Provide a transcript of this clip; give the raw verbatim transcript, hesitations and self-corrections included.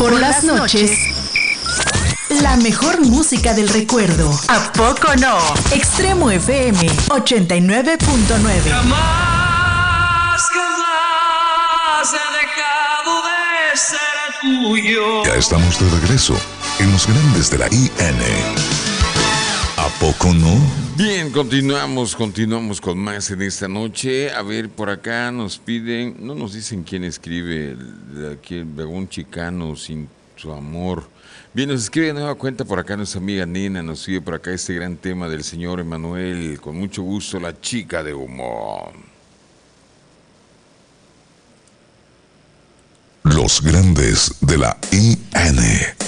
Por las noches, la mejor música del recuerdo. ¿A poco no? Extremo F M ochenta y nueve punto nueve. Jamás, jamás he dejado de ser tuyo. Ya estamos de regreso en los grandes de la I N. ¿A poco no? Bien, continuamos, continuamos con más en esta noche. A ver, por acá nos piden, no nos dicen quién escribe, de aquí algún chicano sin su amor. Bien, nos escribe de nueva cuenta por acá nuestra amiga Nina, nos sigue por acá este gran tema del señor Emanuel, con mucho gusto, La Chica de Humor. Los grandes de la I N.